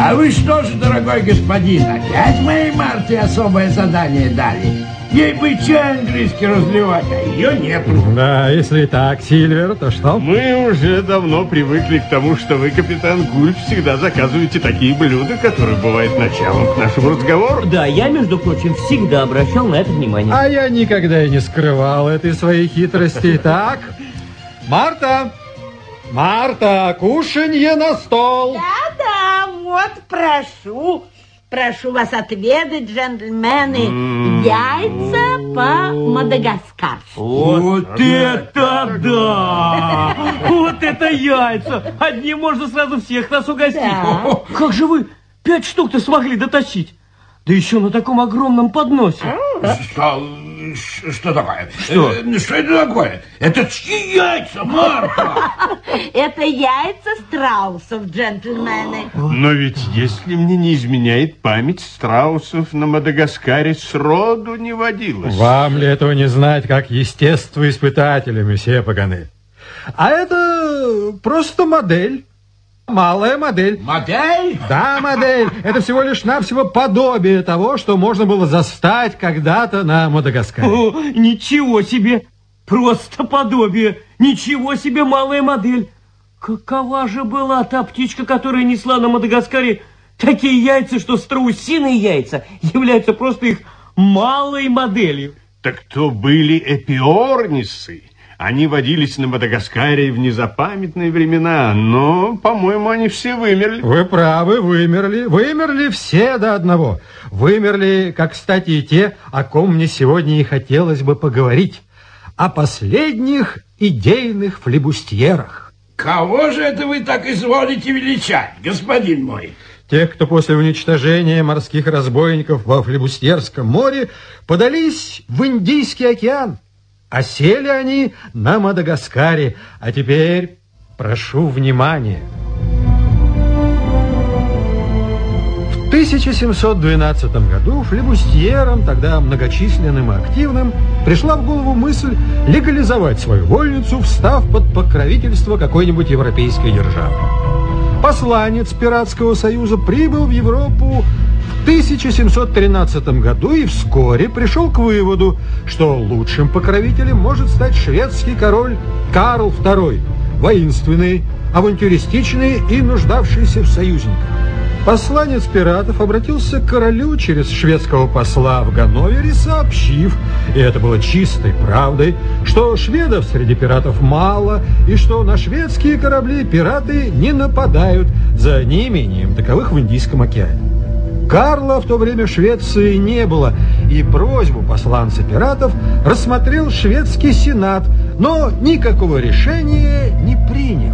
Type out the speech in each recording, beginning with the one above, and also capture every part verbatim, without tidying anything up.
А вы что же, дорогой господин, опять моей Марте особое задание дали? Ей бы чай английский разливать, а ее нету. Да, если так, Сильвер, то что? Мы уже давно привыкли к тому, что вы, капитан Гульф, всегда заказываете такие блюда, которые бывают началом к нашему разговору. Да, я, между прочим, всегда обращал на это внимание. А я никогда и не скрывал этой своей хитрости. Так, Марта, Марта, кушанье на стол. Да-да, вот, прошу. Прошу вас отведать, джентльмены, mm. яйца по-мадагаскарски. Вот, вот это да! Вот это яйца! Одни можно сразу всех нас угостить. Да. Как же вы пять штук-то смогли дотащить? Да еще на таком огромном подносе. Что, что такое? Что? Что это такое? Это чьи яйца, Марта? Это яйца страусов, джентльмены. Но ведь, если мне не изменяет память, страусов на Мадагаскаре сроду не водилось. Вам ли этого не знать, как естествоиспытатели, месье Паганель? А это просто модель. Малая модель. Модель? Да, модель. Это всего лишь навсего подобие того, что можно было застать когда-то на Мадагаскаре. О, ничего себе! Просто подобие. Ничего себе, малая модель. Какова же была та птичка, которая несла на Мадагаскаре такие яйца, что страусиные яйца являются просто их малой моделью? Так то были эпиорнисы. Они водились на Мадагаскаре в незапамятные времена, но, по-моему, они все вымерли. Вы правы, вымерли. Вымерли все до одного. Вымерли, как, кстати, и те, о ком мне сегодня и хотелось бы поговорить. О последних идейных флибустьерах. Кого же это вы так изволите величать, господин мой? Тех, кто после уничтожения морских разбойников во Флибустьерском море подались в Индийский океан. А сели они на Мадагаскаре. А теперь прошу внимания. В тысяча семьсот двенадцатом году флибустьерам, тогда многочисленным и активным, пришла в голову мысль легализовать свою вольницу, встав под покровительство какой-нибудь европейской державы. Посланец Пиратского союза прибыл в Европу в тысяча семьсот тринадцатом году и вскоре пришел к выводу, что лучшим покровителем может стать шведский король Карл второй, воинственный, авантюристичный и нуждавшийся в союзниках. Посланец пиратов обратился к королю через шведского посла в Ганновере, сообщив, и это было чистой правдой, что шведов среди пиратов мало, и что на шведские корабли пираты не нападают, за неимением таковых в Индийском океане. Карла в то время в Швеции не было, и просьбу посланца пиратов рассмотрел шведский сенат, но никакого решения не принял.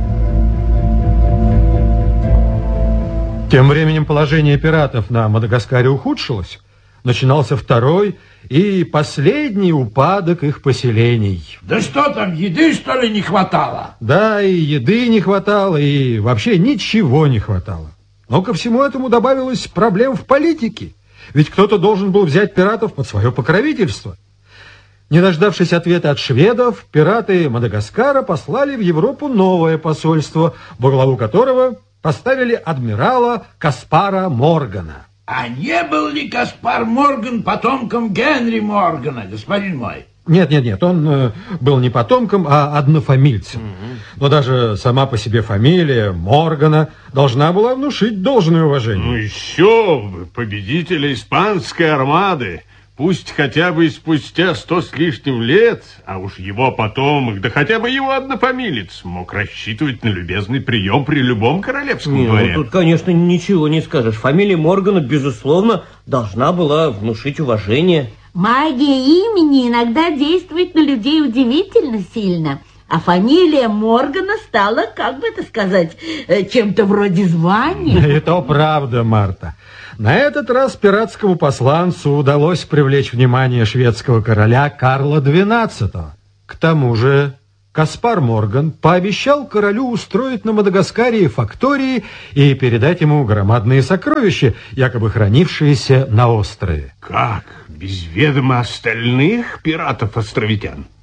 Тем временем положение пиратов на Мадагаскаре ухудшилось. Начинался второй и последний упадок их поселений. Да что там, еды, что ли, не хватало? Да, и еды не хватало, и вообще ничего не хватало. Но ко всему этому добавилось проблем в политике. Ведь кто-то должен был взять пиратов под свое покровительство. Не дождавшись ответа от шведов, пираты Мадагаскара послали в Европу новое посольство, во главу которого поставили адмирала Каспара Моргана. А не был ли Каспар Морган потомком Генри Моргана, господин мой? Нет, нет, нет, он э, был не потомком, а однофамильцем. Mm-hmm. Но даже сама по себе фамилия Моргана должна была внушить должное уважение. Ну еще бы, победителя испанской армады. Пусть хотя бы и спустя сто с лишним лет, а уж его потомок, да хотя бы его однофамилец, мог рассчитывать на любезный прием при любом королевском не, дворе. Ну, тут, конечно, ничего не скажешь. Фамилия Моргана, безусловно, должна была внушить уважение. Магия имени иногда действует на людей удивительно сильно. А фамилия Моргана стала, как бы это сказать, чем-то вроде звания. И то правда, Марта. На этот раз пиратскому посланцу удалось привлечь внимание шведского короля Карла двенадцатого. К тому же Каспар Морган пообещал королю устроить на Мадагаскаре фактории и передать ему громадные сокровища, якобы хранившиеся на острове. Как? Без ведома остальных пиратов-островитян?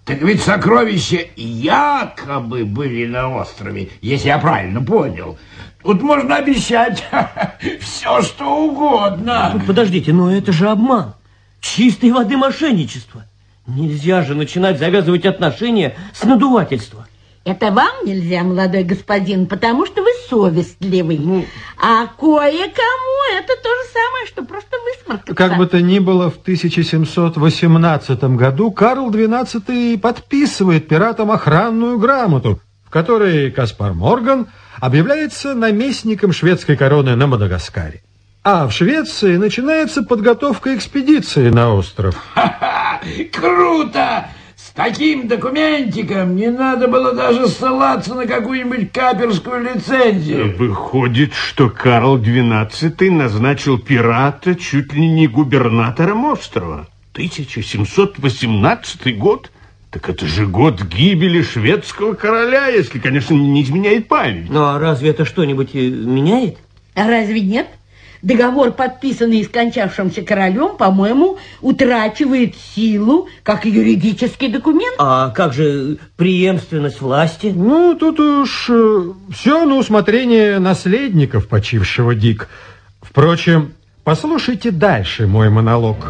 Так ведь сокровища якобы были на острове, если я правильно понял. Тут можно обещать все, что угодно. Подождите, но это же обман. Чистой воды мошенничество. Нельзя же начинать завязывать отношения с надувательства. Это вам нельзя, молодой господин, потому что вы совестливый. Ну... А кое-кому это то же самое, что просто высморкаться. Как бы то ни было, в тысяча семьсот восемнадцатом году Карл двенадцатый подписывает пиратам охранную грамоту, в которой Каспар Морган объявляется наместником шведской короны на Мадагаскаре. А в Швеции начинается подготовка экспедиции на остров. Ха-ха! Круто! С таким документиком не надо было даже ссылаться на какую-нибудь каперскую лицензию. Выходит, что Карл двенадцатый назначил пирата чуть ли не губернатором острова. тысяча семьсот восемнадцатый год? Так это же год гибели шведского короля, если, конечно, не изменяет память. Ну, а разве это что-нибудь меняет? А разве нет? Договор, подписанный скончавшимся королем, по-моему, утрачивает силу как юридический документ. А как же преемственность власти? Ну, тут уж э, все на усмотрение наследников почившего Дик. Впрочем, послушайте дальше мой монолог.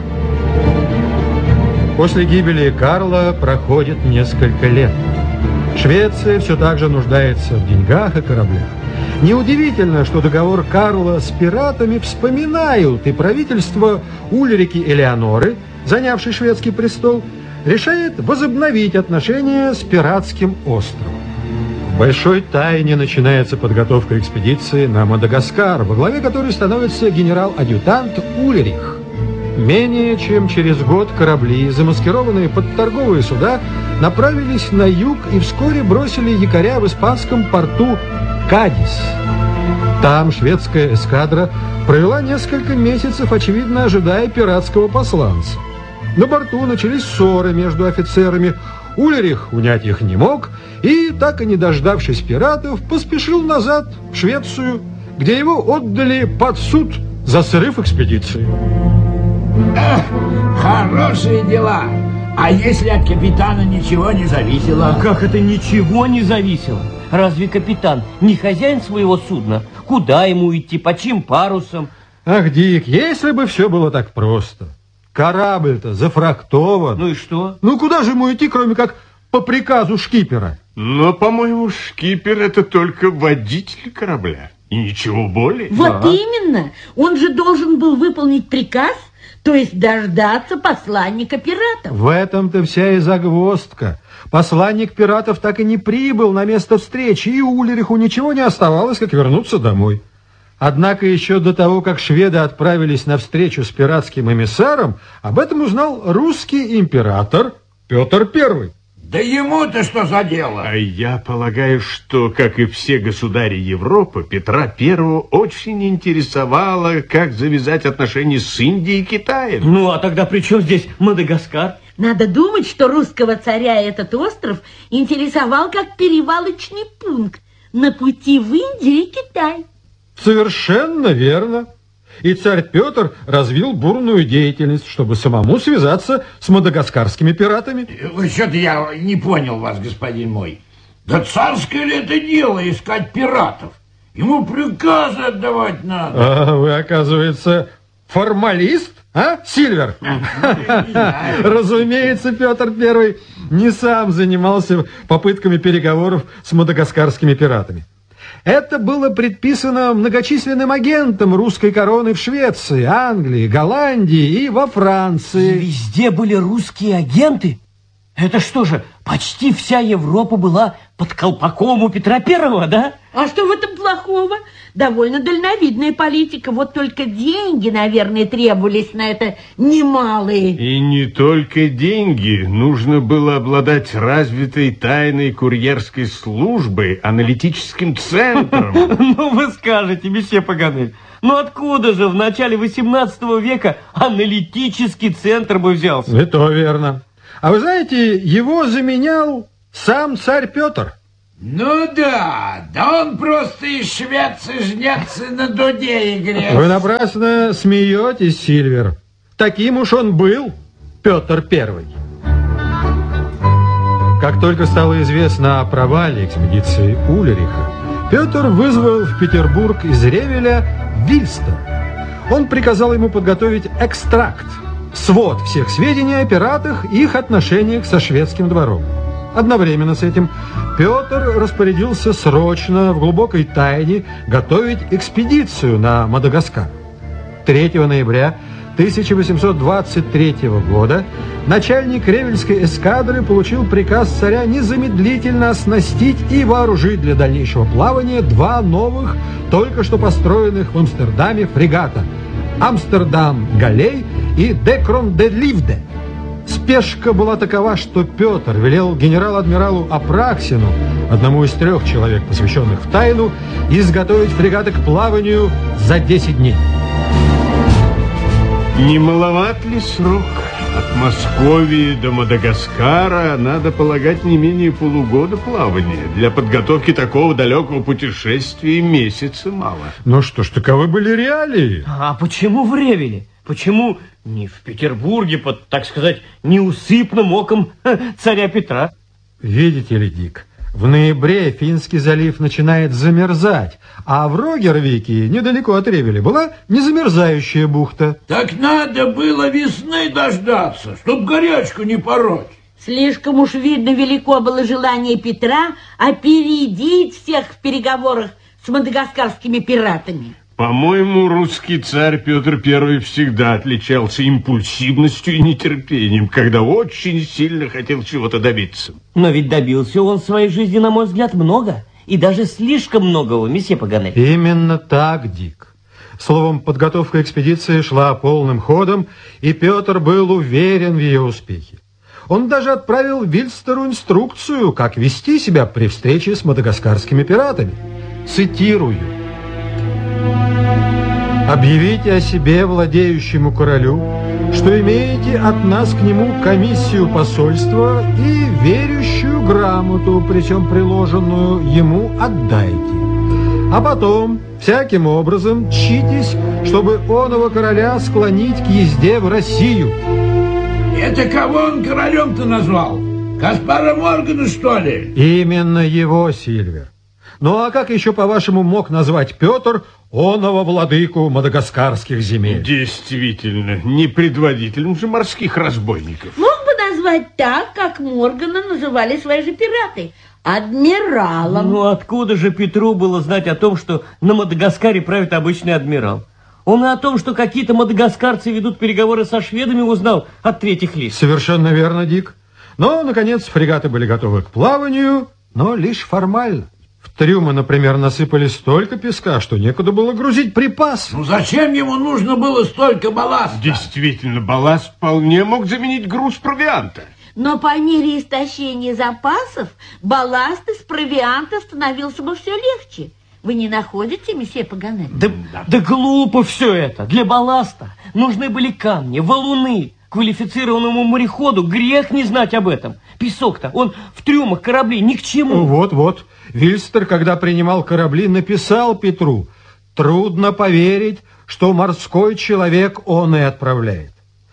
После гибели Карла проходит несколько лет. Швеция все так же нуждается в деньгах и кораблях. Неудивительно, что договор Карла с пиратами вспоминают, и правительство Ульрики Элеоноры, занявшей шведский престол, решает возобновить отношения с пиратским островом. В большой тайне начинается подготовка экспедиции на Мадагаскар, во главе которой становится генерал-адъютант Ульрих. Менее чем через год корабли, замаскированные под торговые суда, направились на юг и вскоре бросили якоря в испанском порту Кадис. Там шведская эскадра провела несколько месяцев, очевидно, ожидая пиратского посланца. На борту начались ссоры между офицерами. Ульрих унять их не мог и, так и не дождавшись пиратов, поспешил назад в Швецию, где его отдали под суд за срыв экспедиции. Эх, хорошие дела. А если от капитана ничего не зависело? А как это ничего не зависело? Разве капитан не хозяин своего судна? Куда ему идти, по чьим парусам? Ах, Дик, если бы все было так просто. Корабль-то зафрахтован. Ну и что? Ну куда же ему идти, кроме как по приказу шкипера? Но, по-моему, шкипер — это только водитель корабля. И ничего более. Вот Да. именно. Он же должен был выполнить приказ, то есть дождаться посланника пиратов. В этом-то вся и загвоздка. Посланник пиратов так и не прибыл на место встречи, и Ульриху ничего не оставалось, как вернуться домой. Однако еще до того, как шведы отправились на встречу с пиратским эмиссаром, об этом узнал русский император Петр Первый. Да ему-то что за дело? А я полагаю, что, как и все государи Европы, Петра Первого очень интересовало, как завязать отношения с Индией и Китаем. Ну, а тогда при чем здесь Мадагаскар? Надо думать, что русского царя этот остров интересовал как перевалочный пункт на пути в Индию и Китай. Совершенно верно. И царь Петр развил бурную деятельность, чтобы самому связаться с мадагаскарскими пиратами. Что-то я не понял вас, господин мой. Да царское ли это дело искать пиратов? Ему приказы отдавать надо. А вы, оказывается, формалист, а, Сильвер? Разумеется, Петр Первый не сам занимался попытками переговоров с мадагаскарскими пиратами. Это было предписано многочисленным агентам русской короны в Швеции, Англии, Голландии и во Франции. Везде были русские агенты? Это что же, почти вся Европа была под колпаком у Петра Первого, да? А что в этом плохого? Довольно дальновидная политика. Вот только деньги, наверное, требовались на это немалые. И не только деньги. Нужно было обладать развитой тайной курьерской службой, аналитическим центром. Ну, вы скажете, месье Паганель, ну откуда же в начале восемнадцатого века аналитический центр бы взялся? И то верно. А вы знаете, его заменял сам царь Петр. Ну да, да он просто из Швеции жнец на дуде играет. Вы напрасно смеетесь, Сильвер. Таким уж он был, Петр Первый. Как только стало известно о провале экспедиции Ульриха, Петр вызвал в Петербург из Ревеля Вильстера. Он приказал ему подготовить экстракт, свод всех сведений о пиратах и их отношениях со шведским двором. Одновременно с этим Петр распорядился срочно, в глубокой тайне, готовить экспедицию на Мадагаскар. третьего ноября тысяча восемьсот двадцать третьего года начальник Ревельской эскадры получил приказ царя незамедлительно оснастить и вооружить для дальнейшего плавания два новых, только что построенных в Амстердаме фрегата «Амстердам-Галей» и «Декрон-де-Ливде». Спешка была такова, что Петр велел генерал-адмиралу Апраксину, одному из трех человек, посвященных в тайну, изготовить фрегаты к плаванию за десять дней. Не маловат ли срок? От Московии до Мадагаскара надо полагать не менее полугода плавания. Для подготовки такого далекого путешествия месяца мало. Ну что ж, таковы были реалии. А почему в Ревеле? Почему не в Петербурге под, так сказать, неусыпным оком царя Петра? Видите ли, Дик, в ноябре Финский залив начинает замерзать, а в Рогервике, недалеко от Ревеля, была незамерзающая бухта. Так надо было весны дождаться, чтоб горячку не пороть. Слишком уж, видно, велико было желание Петра опередить всех в переговорах с мадагаскарскими пиратами. По-моему, русский царь Петр Первый всегда отличался импульсивностью и нетерпением, когда очень сильно хотел чего-то добиться. Но ведь добился он в своей жизни, на мой взгляд, много. И даже слишком многого, месье Паганель. Именно так, Дик. Словом, подготовка экспедиции шла полным ходом, и Петр был уверен в ее успехе. Он даже отправил Вильстеру инструкцию, как вести себя при встрече с мадагаскарскими пиратами. Цитирую. «Объявите о себе владеющему королю, что имеете от нас к нему комиссию посольства и верющую грамоту, причем приложенную ему отдайте. А потом, всяким образом, тщитесь, чтобы оного короля склонить к езде в Россию». Это кого он королем-то назвал? Каспара Моргана, что ли? Именно его, Сильвер. Ну а как еще, по-вашему, мог назвать Петр оного владыку мадагаскарских земель? Действительно, не предводителем же морских разбойников. Мог бы назвать так, как Моргана называли свои же пираты – адмиралом. Ну откуда же Петру было знать о том, что на Мадагаскаре правит обычный адмирал? Он и о том, что какие-то мадагаскарцы ведут переговоры со шведами, узнал от третьих лиц. Совершенно верно, Дик. Но, наконец, фрегаты были готовы к плаванию, но лишь формально. В трюмы, например, насыпали столько песка, что некуда было грузить припас. Ну зачем ему нужно было столько балласта? Действительно, балласт вполне мог заменить груз провианта. Но по мере истощения запасов балласт из провианта становился бы все легче. Вы не находите, месье Паганель? Да, да. да глупо все это. Для балласта нужны были камни, валуны. Квалифицированному мореходу грех не знать об этом. Песок-то, он в трюмах кораблей ни к чему. Вот-вот. Вильстер, когда принимал корабли, написал Петру: трудно поверить, что морской человек он и отправляет.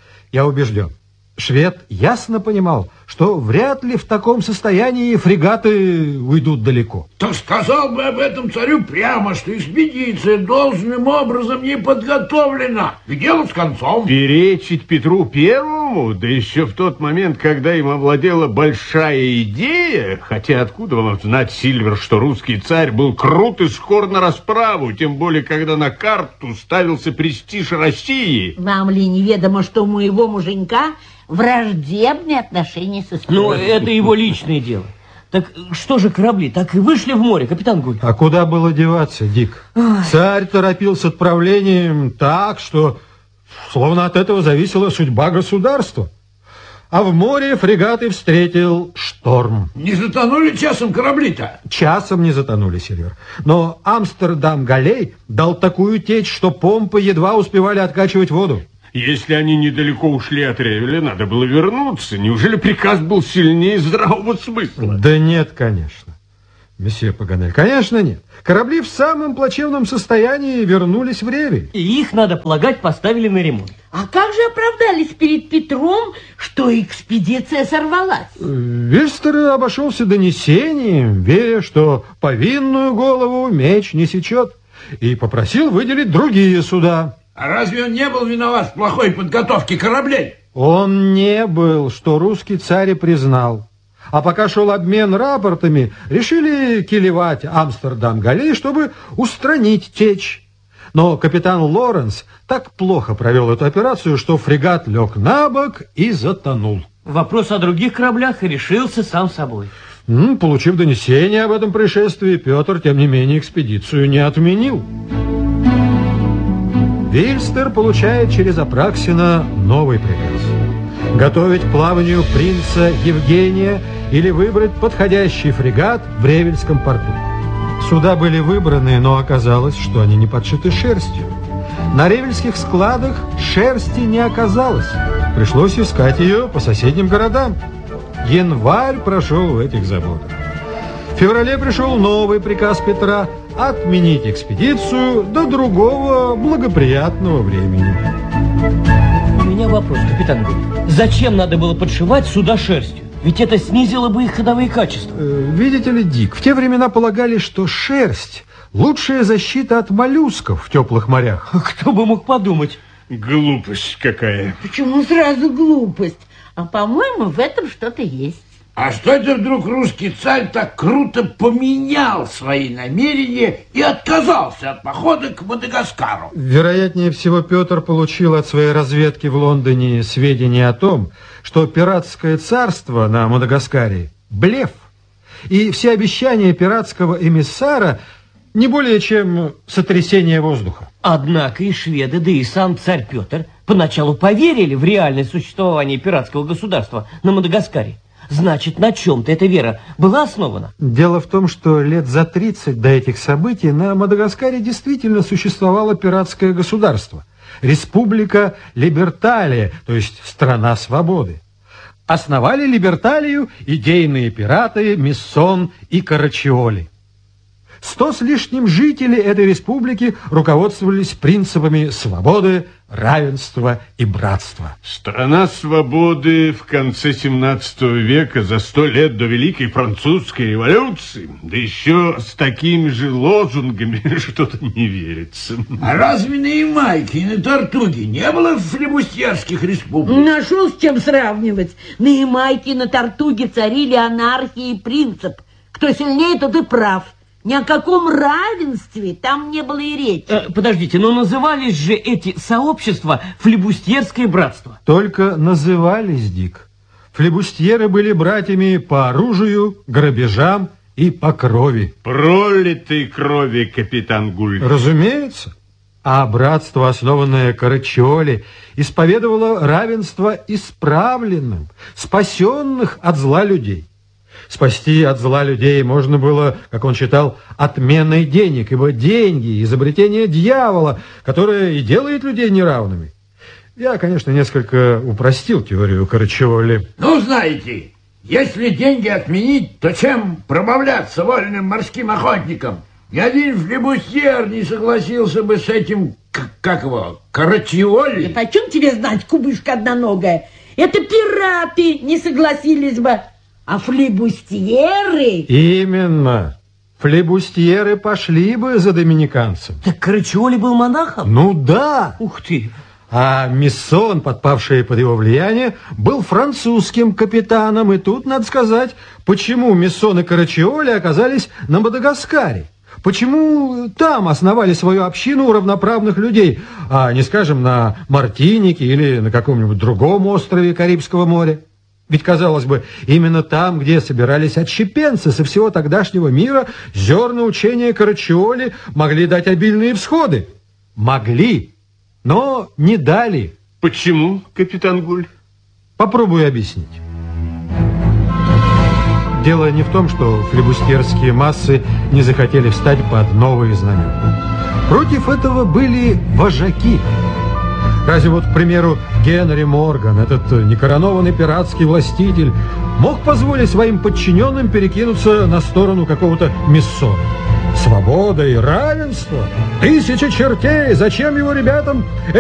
Я убежден, швед ясно понимал, что вряд ли в таком состоянии фрегаты уйдут далеко. Так сказал бы об этом царю прямо, что экспедиция должным образом не подготовлена. И дело с концом. Перечить Петру Первому, да еще в тот момент, когда им овладела большая идея, хотя откуда вам знать, Сильвер, что русский царь был крут и скор на расправу, тем более, когда на карту ставился престиж России. Вам ли неведомо, что у моего муженька враждебные отношения со страной? Ну, это его личное дело. Так что же корабли, так и вышли в море, капитан Гуль? А куда было деваться, Дик? Ой. Царь торопил с отправлением так, что словно от этого зависела судьба государства. А в море фрегаты встретил шторм. Не затонули часом корабли-то? Часом не затонули, Сильвер. Но Амстердам-Галей дал такую течь, что помпы едва успевали откачивать воду. Если они недалеко ушли от Ревеля, надо было вернуться. Неужели приказ был сильнее здравого смысла? Да нет, конечно. Месье Паганель, конечно нет. Корабли в самом плачевном состоянии вернулись в Ревель. И их, надо полагать, поставили на ремонт. А как же оправдались перед Петром, что экспедиция сорвалась? Вильстер обошелся донесением, веря, что повинную голову меч не сечет, и попросил выделить другие суда. А разве он не был виноват в плохой подготовке кораблей? Он не был, что русский царь и признал. А пока шел обмен рапортами, решили килевать Амстердам-Галлей, чтобы устранить течь. Но капитан Лоренс так плохо провел эту операцию, что фрегат лег на бок и затонул. Вопрос о других кораблях решился сам собой. М, получив донесение об этом происшествии, Петр, тем не менее, экспедицию не отменил. Вильстер получает через Апраксина новый приказ. Готовить к плаванию принца Евгения или выбрать подходящий фрегат в Ревельском порту. Суда были выбраны, но оказалось, что они не подшиты шерстью. На ревельских складах шерсти не оказалось. Пришлось искать ее по соседним городам. Январь прошел в этих заботах. В феврале пришел новый приказ Петра отменить экспедицию до другого благоприятного времени. У меня вопрос, капитан Гуль. Зачем надо было подшивать суда шерстью? Ведь это снизило бы их ходовые качества. Э, видите ли, Дик, в те времена полагали, что шерсть – лучшая защита от моллюсков в теплых морях. Кто бы мог подумать? Глупость какая. Почему сразу глупость? А, по-моему, в этом что-то есть. А что это вдруг русский царь так круто поменял свои намерения и отказался от похода к Мадагаскару? Вероятнее всего, Петр получил от своей разведки в Лондоне сведения о том, что пиратское царство на Мадагаскаре – блеф, и все обещания пиратского эмиссара не более чем сотрясение воздуха. Однако и шведы, да и сам царь Петр поначалу поверили в реальное существование пиратского государства на Мадагаскаре. Значит, на чем-то эта вера была основана? Дело в том, что лет за тридцать до этих событий на Мадагаскаре действительно существовало пиратское государство. Республика Либерталия, то есть страна свободы. Основали Либерталию идейные пираты Миссон и Карачиоли. Сто с лишним жителей этой республики руководствовались принципами свободы, равенства и братства. Страна свободы в конце семнадцатого века, за сто лет до Великой Французской революции, да еще с такими же лозунгами, что-то не верится. А разве на Ямайке и на Тартуге не было флебустьерских республик? Нашел с чем сравнивать. На Ямайке и на Тартуге царили анархия и принцип. Кто сильнее, тот и прав. Ни о каком равенстве там не было и речи. Э, подождите, но назывались же эти сообщества флебустьерское братство. Только назывались, Дик. Флебустьеры были братьями по оружию, грабежам и по крови. Пролитой крови, капитан Гуль. Разумеется. А братство, основанное Карачиоли, исповедовало равенство исправленным, спасенных от зла людей. Спасти от зла людей можно было, как он считал, отменой денег, ибо деньги – изобретение дьявола, которое и делает людей неравными. Я, конечно, несколько упростил теорию Карачиоли. Ну, знаете, если деньги отменить, то чем пробавляться вольным морским охотникам? Ни один флебустьер не согласился бы с этим, как его, Карачиоли. Это о чем тебе знать, кубышка одноногая? Это пираты не согласились бы. А флебустьеры... Именно. Флебустьеры пошли бы за доминиканцем. Так Карачиоли был монахом? Ну да. Ух ты. А Миссон, подпавший под его влияние, был французским капитаном. И тут надо сказать, почему Миссон и Карачиоли оказались на Мадагаскаре. Почему там основали свою общину равноправных людей, а не, скажем, на Мартинике или на каком-нибудь другом острове Карибского моря? Ведь, казалось бы, именно там, где собирались отщепенцы со всего тогдашнего мира, зерна учения Карачиоли могли дать обильные всходы. Могли, но не дали. Почему, капитан Гуль? Попробую объяснить. Дело не в том, что флебустьерские массы не захотели встать под новые знамена. Против этого были вожаки. Разве вот, к примеру, Генри Морган, этот некоронованный пиратский властитель, мог позволить своим подчиненным перекинуться на сторону какого-то Миссона? Свобода и равенство? Тысяча чертей! Зачем его ребятам